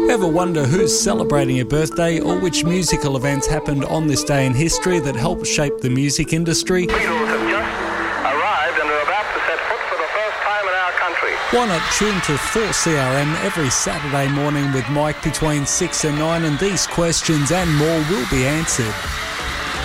Ever wonder who's celebrating a birthday or which musical events happened on this day in history that helped shape the music industry? Beatles have just arrived and are about to set foot for the first time in our country. Why not tune to 4CRM every Saturday morning with Mike between 6 and 9, and these questions and more will be answered.